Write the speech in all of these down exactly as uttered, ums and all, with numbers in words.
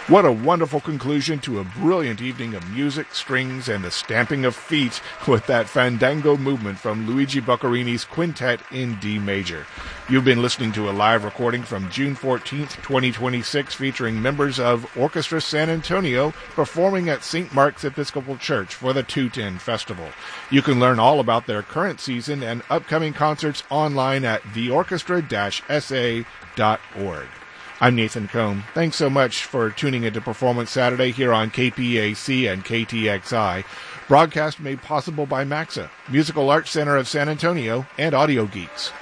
What a wonderful conclusion to a brilliant evening of music, strings, and the stamping of feet with that fandango movement from Luigi Boccherini's Quintet in D major. You've been listening to a live recording from June fourteenth, twenty twenty-six, featuring members of Orchestra San Antonio performing at Saint Mark's Episcopal Church for the two ten Festival. You can learn all about their current season and upcoming concerts online at the orchestra dash s a dot org. I'm Nathan Cohn. Thanks so much for tuning into Performance Saturday here on K P A C and K T X I. Broadcast made possible by MAXA, Musical Arts Center of San Antonio, and Audio Geeks.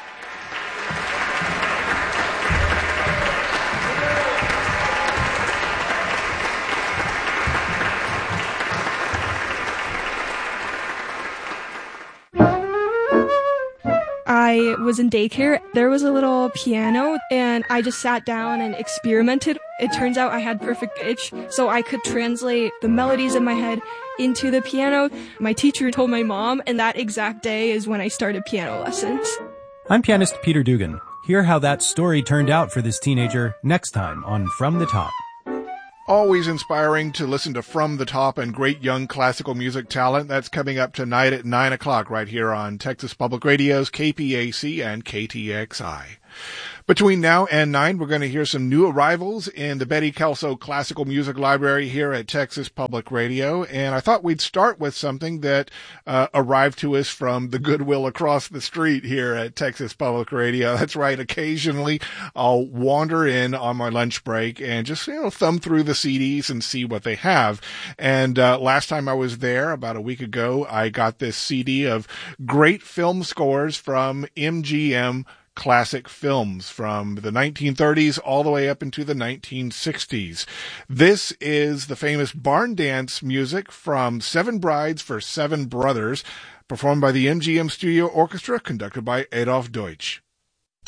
I was in daycare. There was a little piano, and I just sat down and experimented. It turns out I had perfect pitch, so I could translate the melodies in my head into the piano. My teacher told my mom, and that exact day is when I started piano lessons. I'm pianist Peter Dugan. Hear how that story turned out for this teenager next time on From the Top. Always inspiring to listen to From the Top and great young classical music talent. That's coming up tonight at nine o'clock right here on Texas Public Radio's K P A C and K T X I. Between now and nine, we're going to hear some new arrivals in the Betty Kelso Classical Music Library here at Texas Public Radio. And I thought we'd start with something that uh, arrived to us from the Goodwill across the street here at Texas Public Radio. That's right. Occasionally, I'll wander in on my lunch break and just, you know, thumb through the C Ds and see what they have. And uh, last time I was there, about a week ago, I got this C D of great film scores from M G M Classic Films from the nineteen thirties all the way up into the nineteen sixties. This is the famous barn dance music from Seven Brides for Seven Brothers, performed by the M G M Studio Orchestra, conducted by Adolf Deutsch.